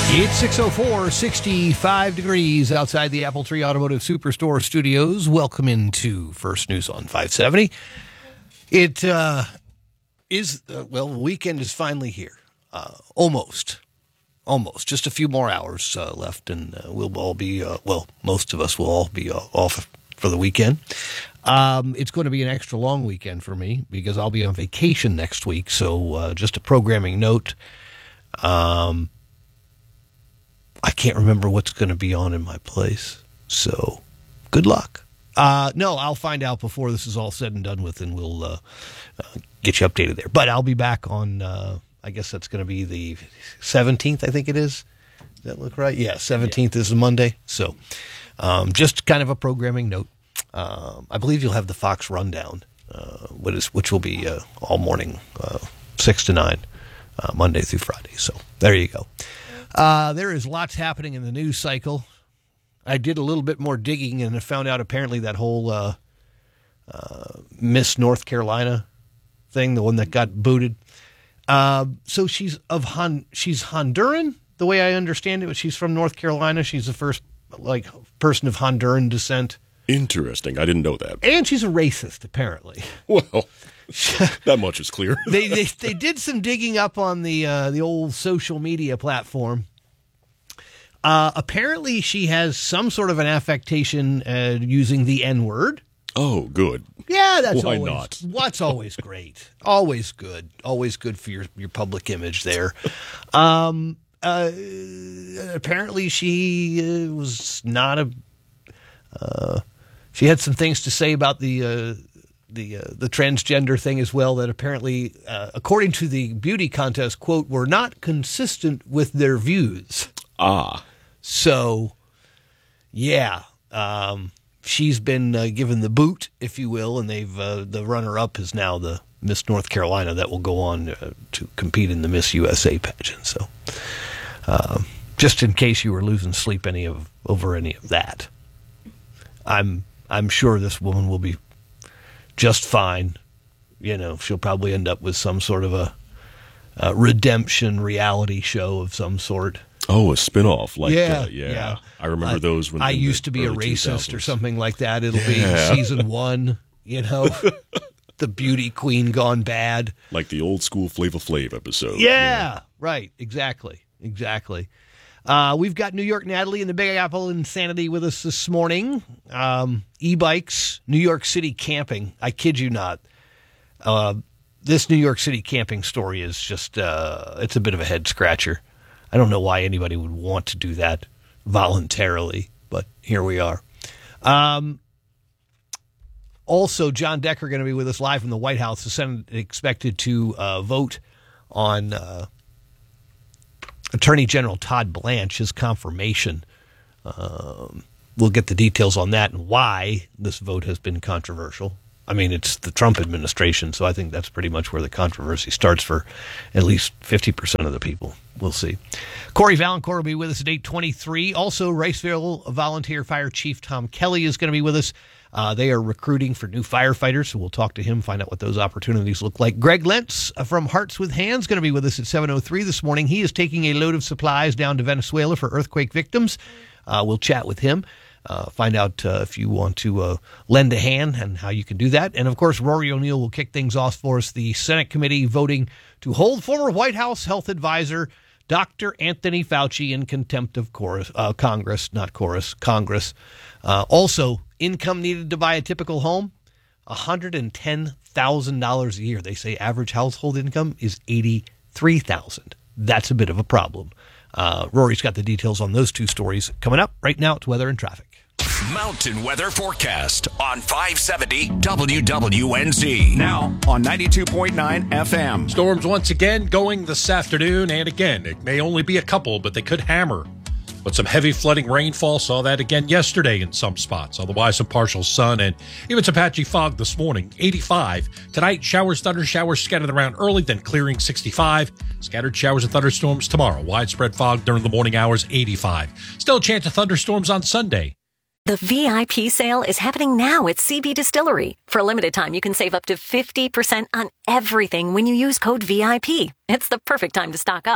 It's 6:04, 65 degrees outside the Apple Tree Automotive Superstore studios. Welcome into First News on 570. It is, the weekend is finally here. Almost. Just a few more hours left, and we'll all be, most of us will all be off for the weekend. It's going to be an extra long weekend for me because I'll be on vacation next week. So just a programming note. I can't remember what's going to be on in my place. So good luck. No, I'll find out before this is all said and done with, and we'll get you updated there. But I'll be back on, I guess that's going to be the 17th, I think it is. Does that look right? Yeah, 17th is a Monday. So just kind of a programming note. I believe you'll have the Fox Rundown, which will be all morning, 6 to 9, Monday through Friday. So there you go. There is lots happening in the news cycle. I did a little bit more digging and I found out apparently that whole Miss North Carolina thing, the one that got booted. So she's Honduran, the way I understand it. But she's from North Carolina. She's the first person of Honduran descent. Interesting. I didn't know that. And she's a racist, apparently. Well, that much is clear. They did some digging up on the old social media platform. Apparently, she has some sort of an affectation using the N-word. Oh, good. Yeah, that's Why always not? What's always great. Always good for your public image there. Apparently, she was not a. She had some things to say about the transgender thing as well that apparently, according to the beauty contest, quote, were not consistent with their views. So, yeah, she's been given the boot, if you will, and they've the runner-up is now the Miss North Carolina that will go on to compete in the Miss USA pageant. So, just in case you were losing sleep over any of that, I'm sure this woman will be just fine. You know, she'll probably end up with some sort of a redemption reality show of some sort. Oh, a spinoff. Yeah. I remember those when I used to be a racist 2000s. Or something like that. It'll be season 1, you know, the beauty queen gone bad. Like the old school Flava Flav episode. Yeah, right. Exactly. We've got New York Natalie and the Big Apple Insanity with us this morning. E-bikes, New York City camping. I kid you not. This New York City camping story is just, it's a bit of a head scratcher. I don't know why anybody would want to do that voluntarily, but here we are. Also, John Decker going to be with us live from the White House. The Senate expected to vote on Attorney General Todd Blanche, his confirmation. We'll get the details on that and why this vote has been controversial. I mean, it's the Trump administration, so I think that's pretty much where the controversy starts for at least 50% of the people. We'll see. Corey Valancourt will be with us at 8:23. Also, Riceville Volunteer Fire Chief Tom Kelly is going to be with us. They are recruiting for new firefighters, so we'll talk to him, find out what those opportunities look like. Greg Lentz from Hearts with Hands going to be with us at 7:03 this morning. He is taking a load of supplies down to Venezuela for earthquake victims. We'll chat with him. Find out if you want to lend a hand and how you can do that. And, of course, Rory O'Neill will kick things off for us. The Senate committee voting to hold former White House health advisor Dr. Anthony Fauci in contempt of Congress. Also, income needed to buy a typical home, $110,000 a year. They say average household income is $83,000. That's a bit of a problem. Rory's got the details on those two stories coming up. Right now, it's weather and traffic. Mountain Weather Forecast on 570 WWNZ. Now on 92.9 FM. Storms once again going this afternoon, and again, it may only be a couple, but they could hammer. But some heavy flooding rainfall, saw that again yesterday in some spots. Otherwise, some partial sun and even some patchy fog this morning. 85. Tonight, showers, thunder showers scattered around early, then clearing 65. Scattered showers and thunderstorms tomorrow. Widespread fog during the morning hours, 85. Still a chance of thunderstorms on Sunday. The VIP sale is happening now at CB Distillery. For a limited time, you can save up to 50% on everything when you use code VIP. It's the perfect time to stock up.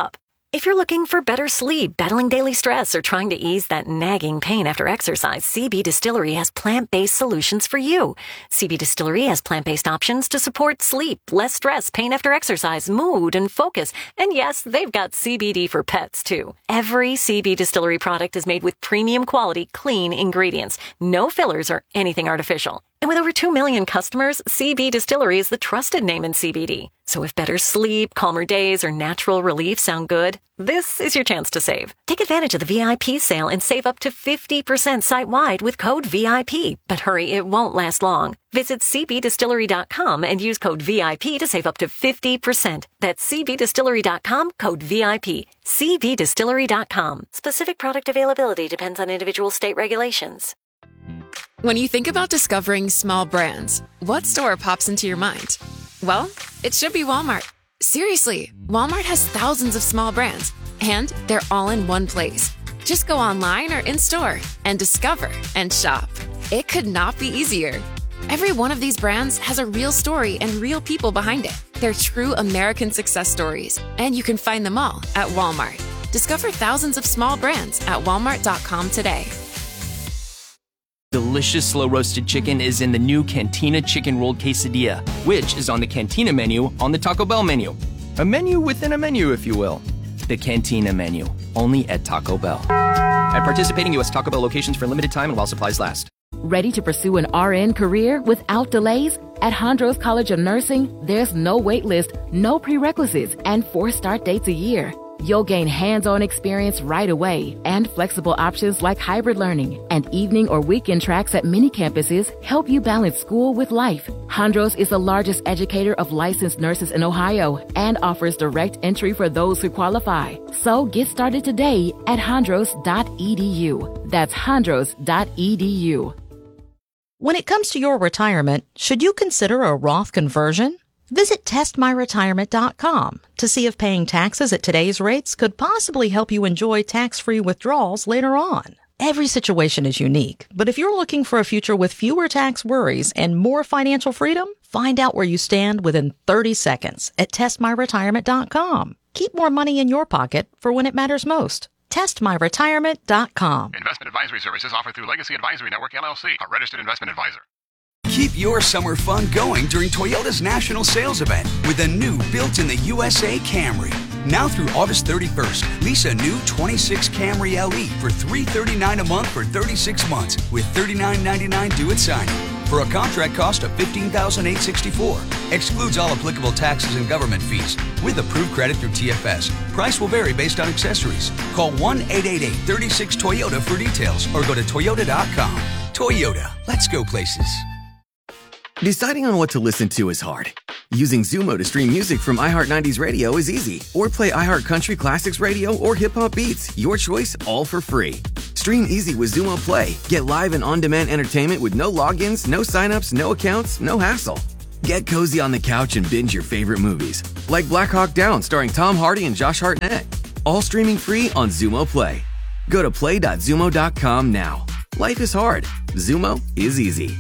If you're looking for better sleep, battling daily stress, or trying to ease that nagging pain after exercise, CB Distillery has plant-based solutions for you. CB Distillery has plant-based options to support sleep, less stress, pain after exercise, mood, and focus. And yes, they've got CBD for pets, too. Every CB Distillery product is made with premium quality, clean ingredients. No fillers or anything artificial. And with over 2 million customers, CB Distillery is the trusted name in CBD. So if better sleep, calmer days, or natural relief sound good, this is your chance to save. Take advantage of the VIP sale and save up to 50% site-wide with code VIP. But hurry, it won't last long. Visit cbdistillery.com and use code VIP to save up to 50%. That's cbdistillery.com, code VIP. cbdistillery.com. Specific product availability depends on individual state regulations. When you think about discovering small brands, what store pops into your mind? Well, it should be Walmart. Seriously, Walmart has thousands of small brands, and they're all in one place. Just go online or in-store and discover and shop. It could not be easier. Every one of these brands has a real story and real people behind it. They're true American success stories, and you can find them all at Walmart. Discover thousands of small brands at walmart.com today. Delicious slow-roasted chicken is in the new Cantina Chicken Rolled Quesadilla, which is on the Cantina menu on the Taco Bell menu. A menu within a menu, if you will. The Cantina menu, only at Taco Bell. At participating U.S. Taco Bell locations for a limited time and while supplies last. Ready to pursue an RN career without delays? At Hondros College of Nursing, there's no wait list, no prerequisites, and 4 start dates a year. You'll gain hands-on experience right away and flexible options like hybrid learning and evening or weekend tracks at many campuses help you balance school with life. Hondros is the largest educator of licensed nurses in Ohio and offers direct entry for those who qualify. So get started today at hondros.edu. That's hondros.edu. When it comes to your retirement, should you consider a Roth conversion? Visit testmyretirement.com to see if paying taxes at today's rates could possibly help you enjoy tax-free withdrawals later on. Every situation is unique, but if you're looking for a future with fewer tax worries and more financial freedom, find out where you stand within 30 seconds at testmyretirement.com. Keep more money in your pocket for when it matters most. testmyretirement.com. Investment advisory services offered through Legacy Advisory Network, LLC, a registered investment advisor. Keep your summer fun going during Toyota's national sales event with a new built-in-the-USA Camry. Now through August 31st, lease a new 26 Camry LE for $339 a month for 36 months with $39.99 due at signing. For a contract cost of $15,864. Excludes all applicable taxes and government fees. With approved credit through TFS. Price will vary based on accessories. Call 1-888-36-TOYOTA for details or go to Toyota.com. Toyota, let's go places. Deciding on what to listen to is hard. Using Zumo to stream music from iHeart 90s Radio is easy. Or play iHeart Country Classics Radio or Hip Hop Beats. Your choice, all for free. Stream easy with Zumo Play. Get live and on-demand entertainment with no logins, no signups, no accounts, no hassle. Get cozy on the couch and binge your favorite movies. Like Black Hawk Down starring Tom Hardy and Josh Hartnett. All streaming free on Zumo Play. Go to play.zumo.com now. Life is hard. Zumo is easy.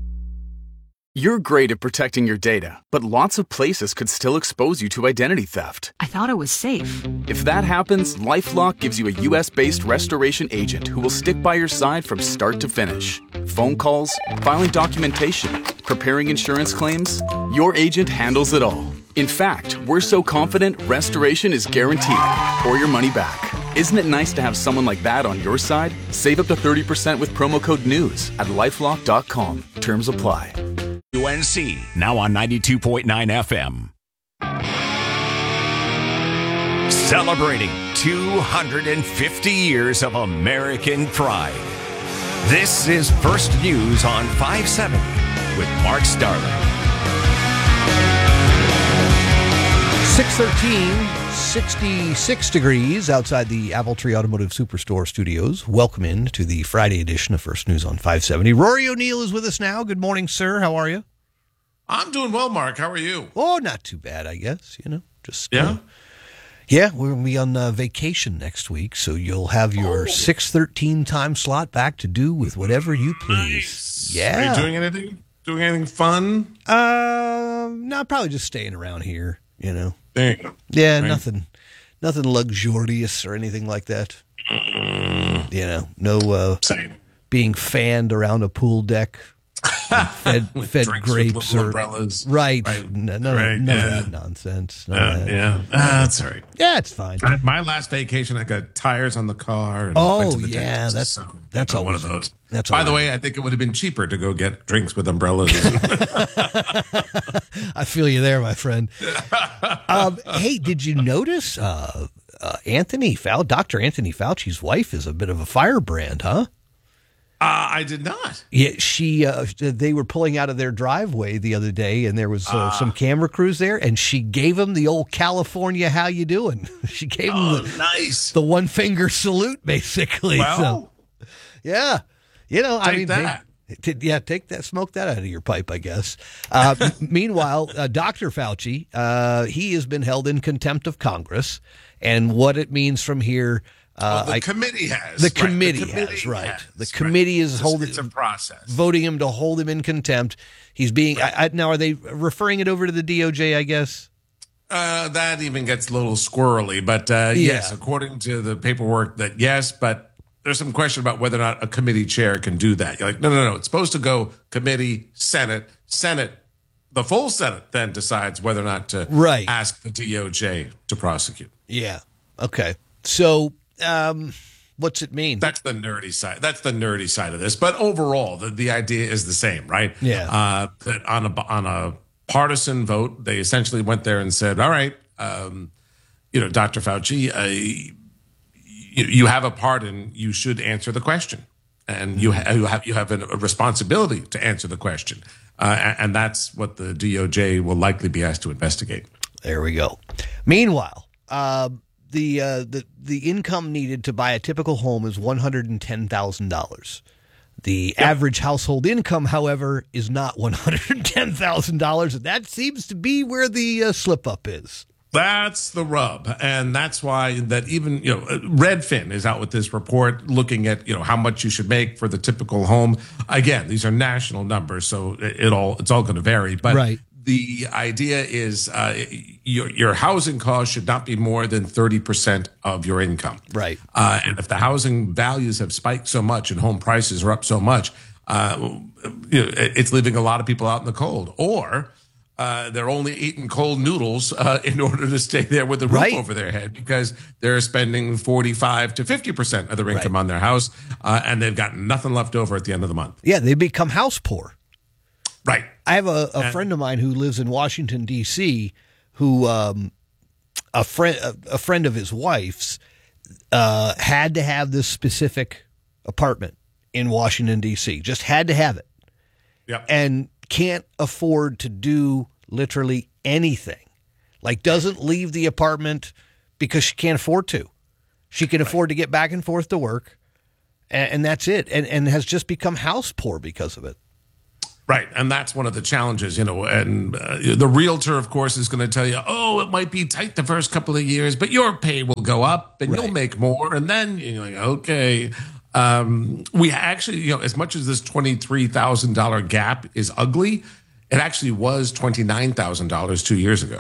You're great at protecting your data, but lots of places could still expose you to identity theft. I thought it was safe. If that happens, LifeLock gives you a U.S.-based restoration agent who will stick by your side from start to finish. Phone calls, filing documentation, preparing insurance claims, your agent handles it all. In fact, we're so confident restoration is guaranteed or your money back. Isn't it nice to have someone like that on your side? Save up to 30% with promo code NEWS at LifeLock.com. Terms apply. UNC, now on 92.9 FM. Celebrating 250 years of American pride. This is First News on 570 with Mark Starling. 613, 66 degrees outside the Appletree Automotive Superstore studios. Welcome in to the Friday edition of First News on 570. Rory O'Neill is with us now. Good morning, sir. How are you? I'm doing well, Mark. How are you? Oh, not too bad, I guess. You know, just yeah. Yeah, we're going to be on vacation next week, so you'll have your 6:13 time slot back to do with whatever you please. Nice. Yeah. Are you doing anything? Doing anything fun? No, probably just staying around here. You know. There you go. Yeah, right. Nothing luxurious or anything like that. No being fanned around a pool deck, fed grapes or umbrellas. Right. None of that nonsense. That's all right. Yeah, it's fine. My last vacation, I got tires on the car. And Oh, went to the yeah, dentist, that's one always of those. That's By the way, I think it would have been cheaper to go get drinks with umbrellas. I feel you there, my friend. Hey, did you notice Dr. Anthony Fauci's wife is a bit of a firebrand, huh? I did not. Yeah, they were pulling out of their driveway the other day, and there was some camera crews there, and she gave him the old California "How you doing?" She gave him the one finger salute, basically. Well, so, yeah, take that. Take that, smoke that out of your pipe, I guess. Meanwhile, Dr. Fauci, he has been held in contempt of Congress, and what it means from here. The committee has. The committee has. The committee is holding. It's a process. Voting him to hold him in contempt. He's being now. Are they referring it over to the DOJ? I guess. That even gets a little squirrely, but yes, according to the paperwork, that yes, but there's some question about whether or not a committee chair can do that. You're like, no. It's supposed to go committee, Senate. The full Senate then decides whether or not to ask the DOJ to prosecute. Yeah. Okay. So. What's it mean? That's the nerdy side. That's the nerdy side of this. But overall, the idea is the same, right? Yeah. That on a partisan vote, they essentially went there and said, "All right, Dr. Fauci, you have a part, and you should answer the question, and you have a responsibility to answer the question, and that's what the DOJ will likely be asked to investigate." There we go. Meanwhile. The income needed to buy a typical home is $110,000. The average household income, however, is not $110,000, and that seems to be where the slip up is. That's the rub, and that's why that even Redfin is out with this report looking at how much you should make for the typical home. Again, these are national numbers, so it's all going to vary, but the idea is your housing cost should not be more than 30% of your income. Right. And if the housing values have spiked so much and home prices are up so much, it's leaving a lot of people out in the cold. Or they're only eating cold noodles in order to stay there with the roof over their head because they're spending 45 to 50% of their income on their house, and they've got nothing left over at the end of the month. Yeah, they become house poor. Right. I have a friend of mine who lives in Washington, D.C., who a friend of his wife's had to have this specific apartment in Washington, D.C., just had to have it. Yep. And can't afford to do literally anything. Like, doesn't leave the apartment because she can't afford to. She can afford to get back and forth to work, and that's it, and has just become house poor because of it. Right, and that's one of the challenges, and the realtor, of course, is going to tell you, it might be tight the first couple of years, but your pay will go up and you'll make more, and then you're like, okay. We actually, as much as this $23,000 gap is ugly, it actually was $29,000 2 years ago.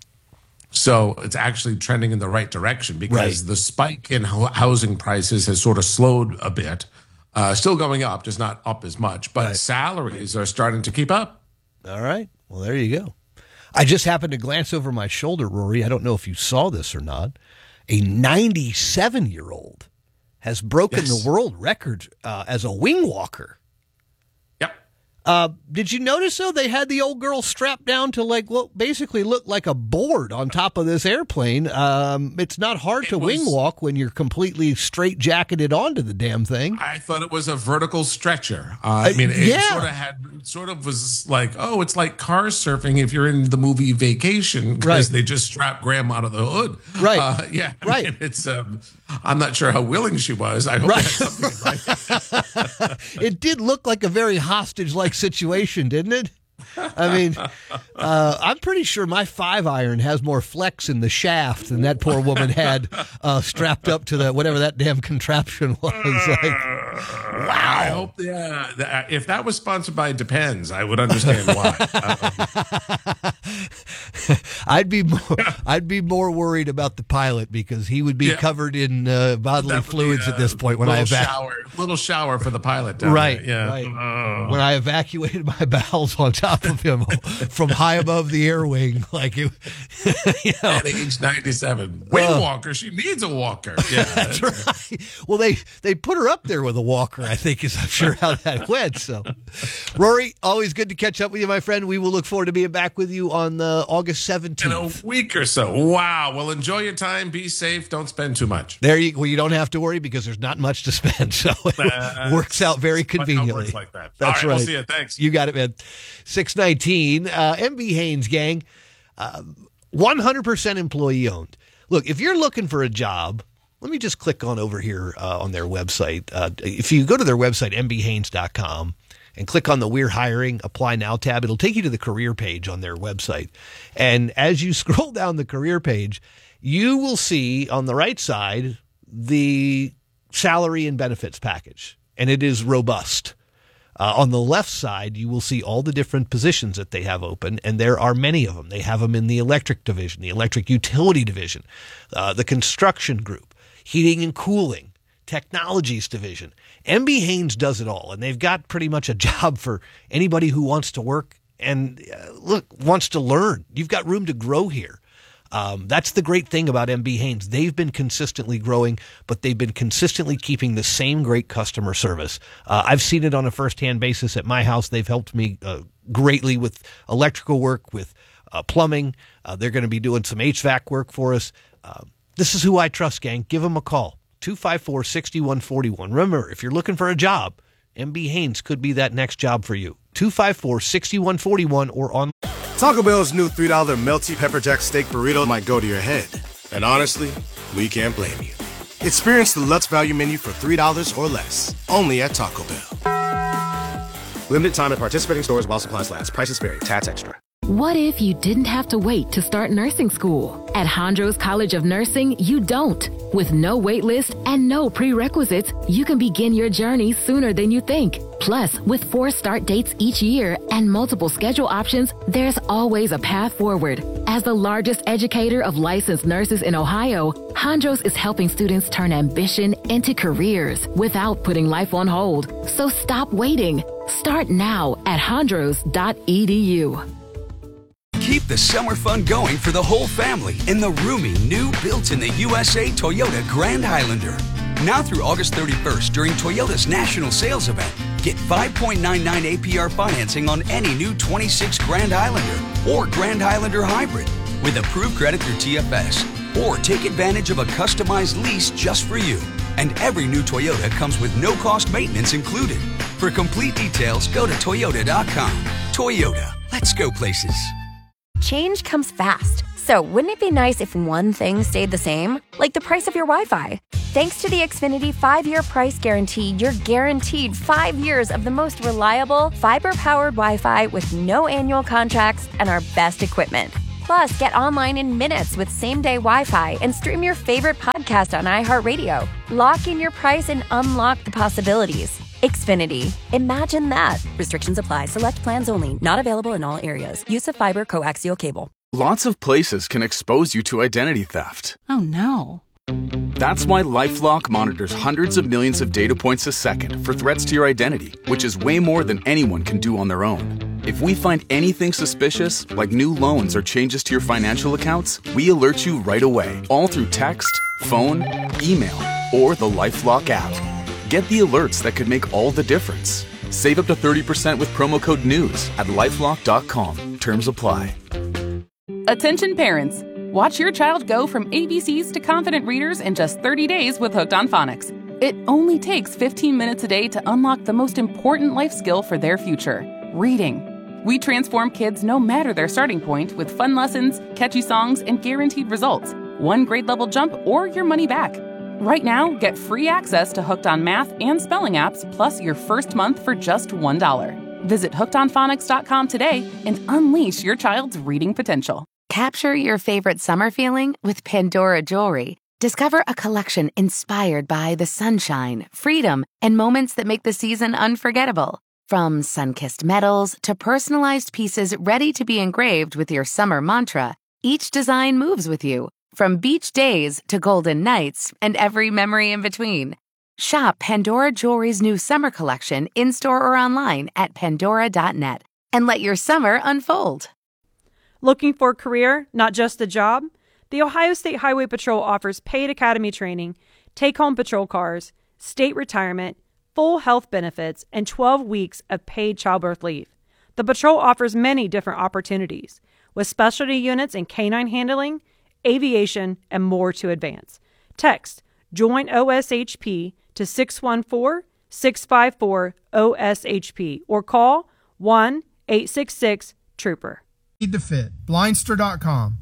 So it's actually trending in the right direction because the spike in housing prices has sort of slowed a bit. Still going up, just not up as much, but salaries are starting to keep up. All right. Well, there you go. I just happened to glance over my shoulder, Rory. I don't know if you saw this or not. A 97-year-old has broken the world record as a wing walker. Did you notice, though, they had the old girl strapped down to what basically looked like a board on top of this airplane? It's not hard to wing walk when you're completely straight-jacketed onto the damn thing. I thought it was a vertical stretcher. It sort of was like, it's like car surfing if you're in the movie Vacation because they just strap Grandma to the hood. Right. It's I'm not sure how willing she was. I hope that's something like It did look like a very hostage-like situation, didn't it? I mean, I'm pretty sure my 5-iron has more flex in the shaft than that poor woman had strapped up to whatever that damn contraption was. I hope if that was sponsored by Depends, I would understand why. I'd be more worried about the pilot because he would be covered in bodily fluids at this point when little shower for the pilot. Right. There. Yeah. Right. When I evacuated my bowels on top of him from high above the air wing, like it, at age 97, wing walker. She needs a walker. Yeah, that's right. Well, they put her up there with a walker. I think is I'm sure how that went. So, Rory, always good to catch up with you, my friend. We will look forward to being back with you on August 17th. In a week or so. Wow. Well, enjoy your time. Be safe. Don't spend too much. You don't have to worry because there's not much to spend. So it works out very conveniently. Like that. That's right. right. We'll see you. Thanks. You got it, man. 619. MB Haynes, gang. 100% employee owned. Look, if you're looking for a job, let me just click on over here on their website. If you go to their website, mbhaynes.com, and click on the We're Hiring Apply Now tab, it'll take you to the career page on their website. And as you scroll down the career page, you will see on the right side the salary and benefits package, and it is robust. On the left side, you will see all the different positions that they have open, and there are many of them. They have them in the electric division, the electric utility division, the construction group, heating and cooling, technologies division. MB Haynes does it all, and they've got pretty much a job for anybody who wants to work and, wants to learn. You've got room to grow here. That's the great thing about MB Haynes. They've been consistently growing, but they've been consistently keeping the same great customer service. I've seen it on a firsthand basis at my house. They've helped me greatly with electrical work, with plumbing. They're going to be doing some HVAC work for us. This is who I trust, gang. Give them a call. 254-6141. Remember, if you're looking for a job, MB Haynes could be that next job for you. 254-6141 or on. Taco Bell's new $3 melty pepper jack steak burrito might go to your head. And honestly, we can't blame you. Experience the Lutz Value Menu for $3 or less, only at Taco Bell. Limited time at participating stores while supplies last. Prices vary. Tax extra. What if you didn't have to wait to start nursing school? At Hondros College of Nursing, you don't. With no wait list and no prerequisites, you can begin your journey sooner than you think. Plus, with 4 start dates each year and multiple schedule options, there's always a path forward. As the largest educator of licensed nurses in Ohio, Hondros is helping students turn ambition into careers without putting life on hold. So stop waiting. Start now at hondros.edu. Keep the summer fun going for the whole family in the roomy, new built-in-the-USA Toyota Grand Highlander. Now through August 31st during Toyota's national sales event, get 5.99 APR financing on any new 26 Grand Highlander or Grand Highlander Hybrid with approved credit through TFS. Or take advantage of a customized lease just for you. And every new Toyota comes with no-cost maintenance included. For complete details, go to Toyota.com. Toyota, let's go places. Change comes fast, so wouldn't it be nice if one thing stayed the same? Like the price of your Wi-Fi. Thanks to the Xfinity 5-year price guarantee, you're guaranteed 5 years of the most reliable, fiber-powered Wi-Fi with no annual contracts and our best equipment. Plus, get online in minutes with same-day Wi-Fi and stream your favorite podcast on iHeartRadio. Lock in your price and unlock the possibilities. Xfinity. Imagine that. Restrictions apply. Select plans only. Not available in all areas. Use of fiber coaxial cable. Lots of places can expose you to identity theft. Oh, no. That's why LifeLock monitors hundreds of millions of data points a second for threats to your identity, which is way more than anyone can do on their own. If we find anything suspicious, like new loans or changes to your financial accounts, we alert you right away, all through text, phone, email, or the LifeLock app. Get the alerts that could make all the difference. Save up to 30% with promo code NEWS at LifeLock.com. Terms apply. Attention parents. Watch your child go from ABCs to confident readers in just 30 days with Hooked on Phonics. It only takes 15 minutes a day to unlock the most important life skill for their future, reading. We transform kids no matter their starting point with fun lessons, catchy songs, and guaranteed results. 1 grade level jump or your money back. Right now, get free access to Hooked on Math and Spelling apps, plus your first month for just $1. Visit hookedonphonics.com today and unleash your child's reading potential. Capture your favorite summer feeling with Pandora Jewelry. Discover a collection inspired by the sunshine, freedom, and moments that make the season unforgettable. From sun-kissed metals to personalized pieces ready to be engraved with your summer mantra, each design moves with you, from beach days to golden nights and every memory in between. Shop Pandora Jewelry's new summer collection in-store or online at pandora.net and let your summer unfold. Looking for a career, not just a job? The Ohio State Highway Patrol offers paid academy training, take-home patrol cars, state retirement, full health benefits, and 12 weeks of paid childbirth leave. The patrol offers many different opportunities, with specialty units in canine handling, aviation, and more to advance. Text JOIN OSHP to 614-654-OSHP or call 1-866-TROOPER. Need to fit. Blindster.com.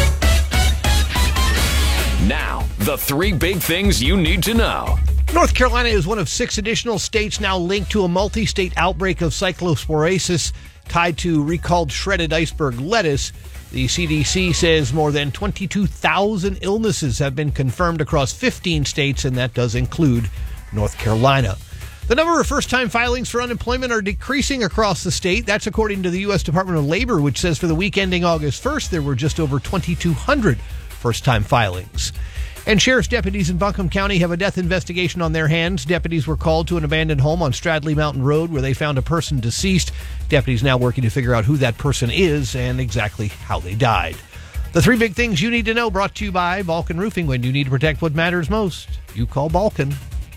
Now, the 3 big things you need to know. North Carolina is one of 6 additional states now linked to a multi-state outbreak of cyclosporasis tied to recalled shredded iceberg lettuce. The CDC says more than 22,000 illnesses have been confirmed across 15 states, and that does include North Carolina. The number of first-time filings for unemployment are decreasing across the state. That's according to the U.S. Department of Labor, which says for the week ending August 1st, there were just over 2,200 first-time filings. And sheriff's deputies in Buncombe County have a death investigation on their hands. Deputies were called to an abandoned home on Stradley Mountain Road where they found a person deceased. Deputies now working to figure out who that person is and exactly how they died. The 3 big things you need to know, brought to you by Balkan Roofing. When you need to protect what matters most, you call Balkan.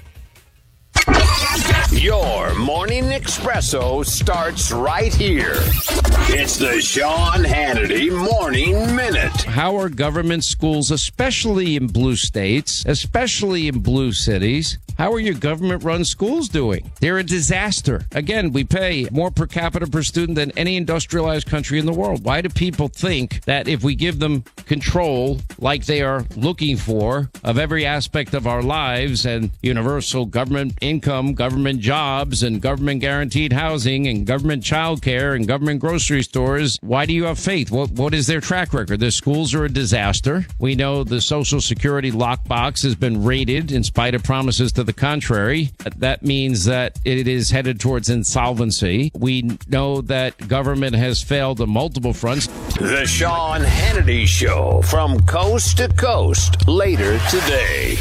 Your morning espresso starts right here. It's the Sean Hannity Morning Minute. How are government schools, especially in blue states, especially in blue cities, how are your government-run schools doing? They're a disaster. Again, we pay more per capita per student than any industrialized country in the world. Why do people think that if we give them control, like they are looking for, of every aspect of our lives and universal government income, government jobs, and government guaranteed housing, and government child care, and government grocery stores, why do you have faith? What is their track record? Their schools are a disaster. We know the Social Security lockbox has been raided in spite of promises to the contrary. That means that it is headed towards insolvency. We know that government has failed on multiple fronts. The Sean Hannity Show from coast to coast later today.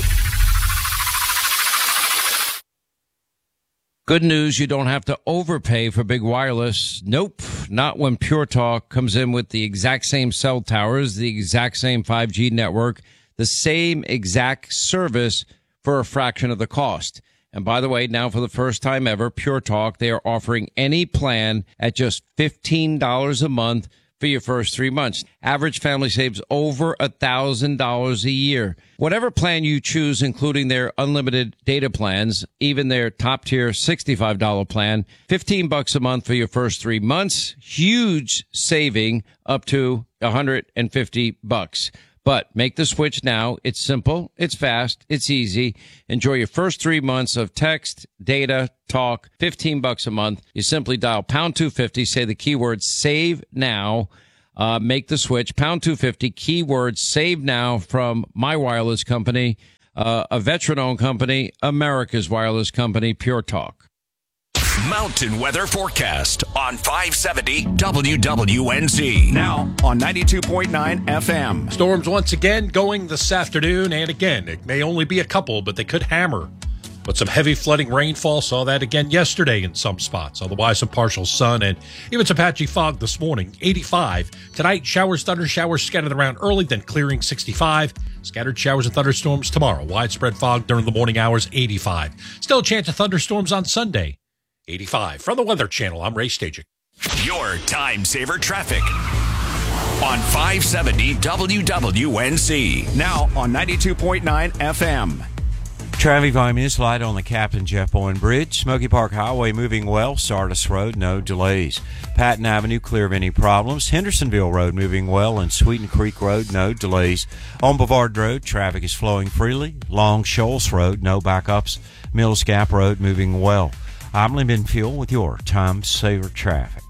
Good news, you don't have to overpay for big wireless. Nope, not when Pure Talk comes in with the exact same cell towers, the exact same 5G network, the same exact service for a fraction of the cost. And by the way, now for the first time ever, Pure Talk, they are offering any plan at just $15 a month for your first 3 months. Average family saves over $1,000 a year. Whatever plan you choose, including their unlimited data plans, even their top tier $65 plan, $15 a month for your first 3 months. Huge saving up to $150. But make the switch now. It's simple. It's fast. It's easy. Enjoy your first 3 months of text, data, talk, $15 a month. You simply dial pound 250, say the keyword save now, make the switch, pound 250, keyword save now from my wireless company, a veteran-owned company, America's wireless company, Pure Talk. Mountain weather forecast on 570 WWNZ. Now on 92.9 FM. Storms once again going this afternoon, and again, it may only be a couple, but they could hammer. But some heavy flooding rainfall, saw that again yesterday in some spots. Otherwise, some partial sun and even some patchy fog this morning. 85. Tonight, showers, thunder showers scattered around early, then clearing 65. Scattered showers and thunderstorms tomorrow. Widespread fog during the morning hours, 85. Still a chance of thunderstorms on Sunday, 85. From the Weather Channel, I'm Ray Stajic. Your time saver traffic on 570 WWNZ. Now on 92.9 FM. Traffic volume is light on the Captain Jeff Bowen Bridge. Smoky Park Highway moving well. Sardis Road, no delays. Patton Avenue, clear of any problems. Hendersonville Road moving well, and Sweeten Creek Road, no delays. On Bavard Road, traffic is flowing freely. Long Shoals Road, no backups. Mills Gap Road moving well. I'm Lynn Benfield with your time saver traffic.